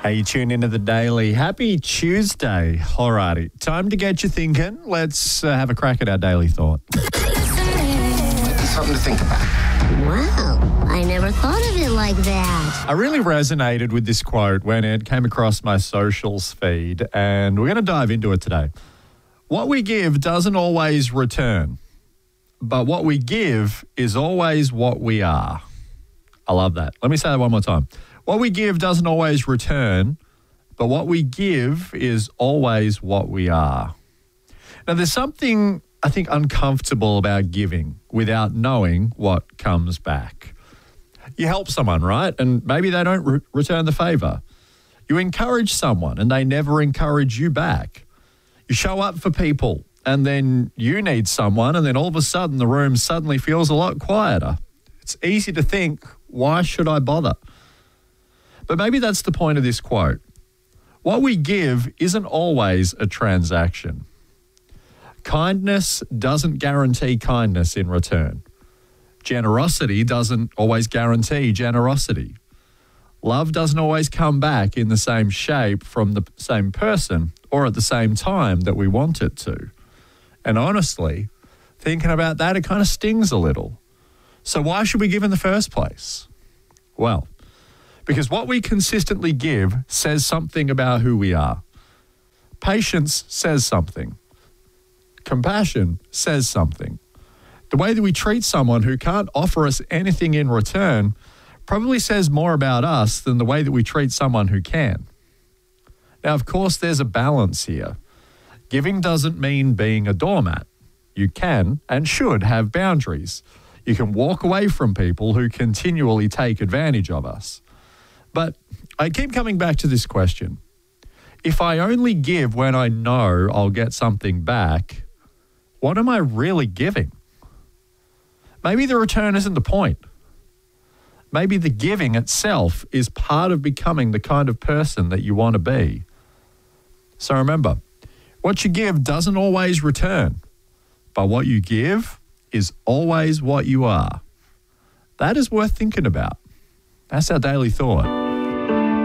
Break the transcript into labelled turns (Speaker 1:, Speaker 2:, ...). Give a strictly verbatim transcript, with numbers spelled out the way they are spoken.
Speaker 1: Hey, you tune into the Daily. Happy Tuesday. Alrighty, time to get you thinking. Let's uh, have a crack at our daily thought.
Speaker 2: Something to think about.
Speaker 3: Wow, I never thought of it like that.
Speaker 1: I really resonated with this quote when it came across my socials feed, and we're going to dive into it today. What we give doesn't always return, but what we give is always what we are. I love that. Let me say that one more time. What we give doesn't always return, but what we give is always what we are. Now, there's something, I think, uncomfortable about giving without knowing what comes back. You help someone, right? And maybe they don't re- return the favor. You encourage someone and they never encourage you back. You show up for people and then you need someone and then all of a sudden the room suddenly feels a lot quieter. It's easy to think, why should I bother? But maybe that's the point of this quote. What we give isn't always a transaction. Kindness doesn't guarantee kindness in return. Generosity doesn't always guarantee generosity. Love doesn't always come back in the same shape from the same person or at the same time that we want it to. And honestly, thinking about that, it kind of stings a little. So why should we give in the first place? Well, because what we consistently give says something about who we are. Patience says something. Compassion says something. The way that we treat someone who can't offer us anything in return probably says more about us than the way that we treat someone who can. Now, of course, there's a balance here. Giving doesn't mean being a doormat. You can and should have boundaries. You can walk away from people who continually take advantage of us. But I keep coming back to this question. If I only give when I know I'll get something back, what am I really giving? Maybe the return isn't the point. Maybe the giving itself is part of becoming the kind of person that you want to be. So remember, what you give doesn't always return, but what you give is always what you are. That is worth thinking about. That's our daily thought.